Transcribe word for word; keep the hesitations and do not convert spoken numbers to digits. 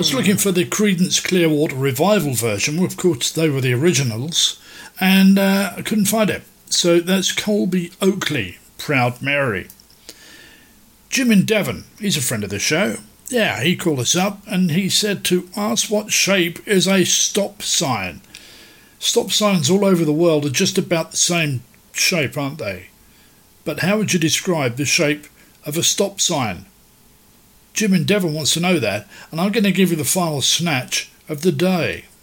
was looking for the Creedence Clearwater Revival version. Well, of course, they were the originals, and uh, I couldn't find it. So that's Colby Oakley, Proud Mary. Jim in Devon, he's a friend of the show. Yeah, he called us up and he said to ask what shape is a stop sign. Stop signs all over the world are just about the same shape, aren't they? But how would you describe the shape of a stop sign? Jim in Devon wants to know that, and I'm going to give you the final snatch of the day.